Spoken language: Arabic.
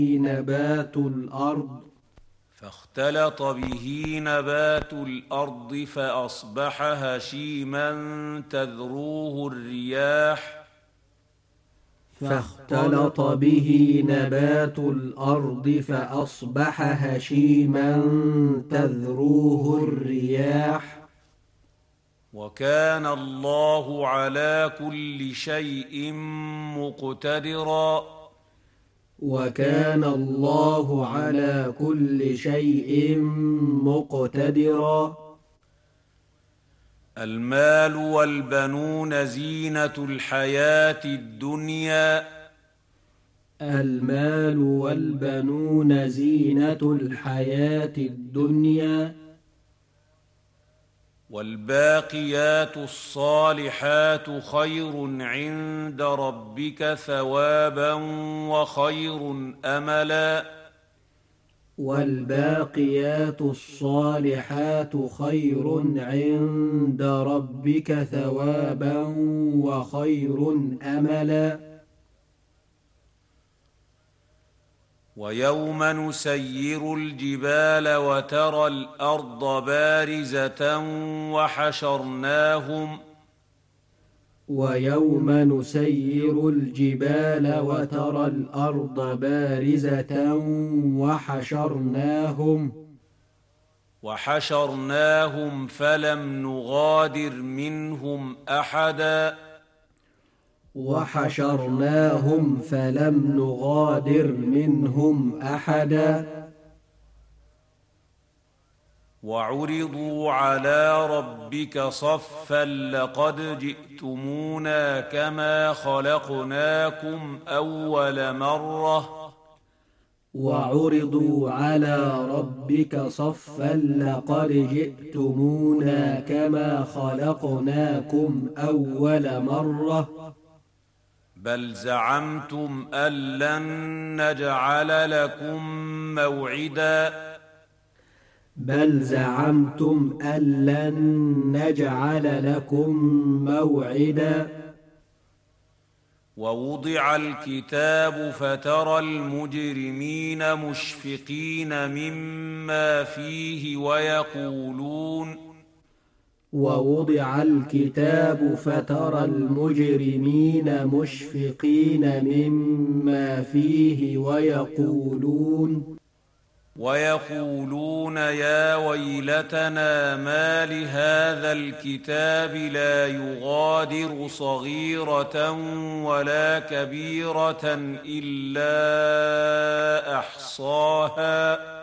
نبات الأرض فاختلط به نبات الأرض فأصبح هشيما تذروه الرياح فاختلط به نبات الأرض فأصبح هشيما تذروه الرياح وكان الله على كل شيء مقتدرا وكان الله على كل شيء مقتدرا المال والبنون زينة الحياة الدنيا المال والبنون زينة الحياة الدنيا والباقيات الصالحات خير عند ربك ثوابا وخير أملا والباقيات الصالحات خير عند ربك ثوابا وخير أملا ويوم نسير الجبال وترى الأرض بارزة ويوم نسير الجبال وترى الأرض بارزة وحشرناهم فلم نغادر منهم أحدا وعرضوا على ربك صفا لقد جئتمونا كما خلقناكم أول مرة وعرضوا على ربك صفا لقد جئتمونا كما خلقناكم أول مرة بل زعمتم أن لن نجعل لكم موعدا ووضع الكتاب فترى المجرمين مشفقين مما فيه ويقولون يا ويلتنا ما لهذا الكتاب لا يغادر صغيرة ولا كبيرة إلا أحصاها